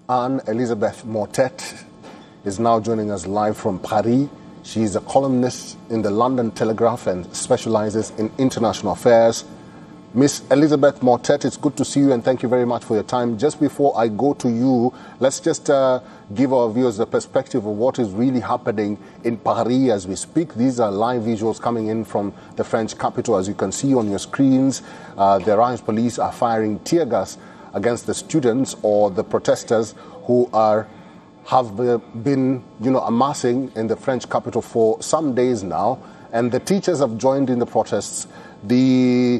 Anne-Elisabeth Mortet is now joining us live from Paris. She is a columnist in the London Telegraph and specializes in international affairs. Miss Elizabeth Mortet, it's good to see you and thank you very much for your time. Just before I go to you, let's just give our viewers the perspective of what is really happening in Paris as we speak. These are live visuals coming in from the French capital. As you can see on your screens, the Orange police are firing tear gas against the students or the protesters who have been, amassing in the French capital for some days now. And the teachers have joined in the protests. The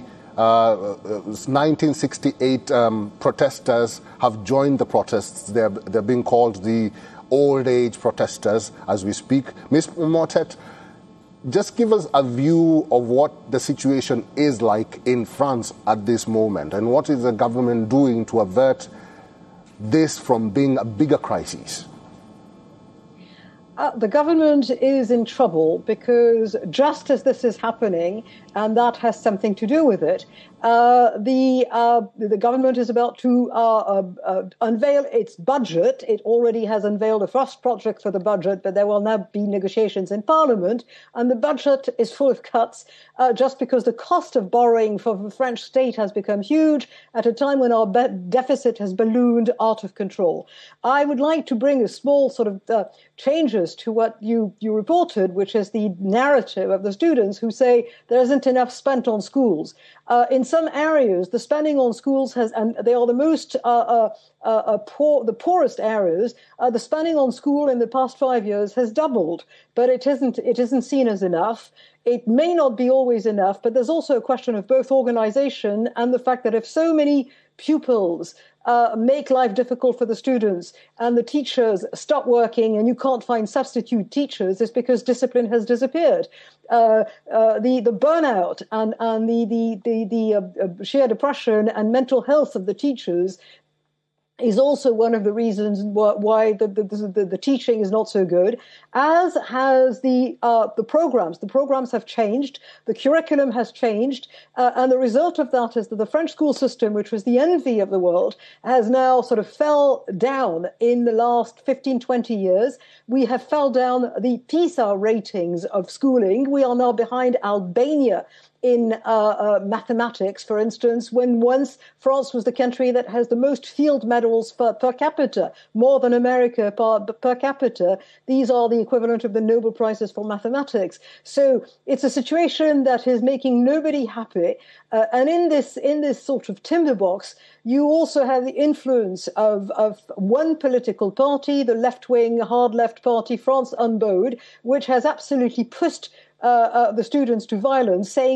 1968 protesters have joined the protests. They're being called the old age protesters as we speak. Ms. Mortet, just give us a view of what the situation is like in France at this moment and what is the government doing to avert this from being a bigger crisis? The government is in trouble because just as this is happening, and that has something to do with it, the government is about to unveil its budget. It already has unveiled a first project for the budget, but there will now be negotiations in Parliament, and the budget is full of cuts just because the cost of borrowing for the French state has become huge at a time when our deficit has ballooned out of control. I would like to bring a small sort of changes to what you reported, which is the narrative of the students who say there isn't enough spent on schools. In some areas, the spending on schools and they are the most the poorest areas. The spending on school in the past 5 years has doubled, but it isn't seen as enough. It may not be always enough, but there's also a question of both organization and the fact that if so many pupils make life difficult for the students and the teachers stop working and you can't find substitute teachers, it's because discipline has disappeared. The burnout and the sheer depression and mental health of the teachers is also one of the reasons why the teaching is not so good, as has the programs. The programs have changed, the curriculum has changed, and the result of that is that the French school system, which was the envy of the world, has now sort of fell down in the last 15, 20 years. We have fell down the PISA ratings of schooling. We are now behind Albania in mathematics, for instance, when once France was the country that has the most field medals per capita, more than America per capita. These are the equivalent of the Nobel Prizes for mathematics. So it's a situation that is making nobody happy. And in this sort of tinderbox, you also have the influence of one political party, the left-wing, hard left party, France Unbowed, which has absolutely pushed the students to violence, saying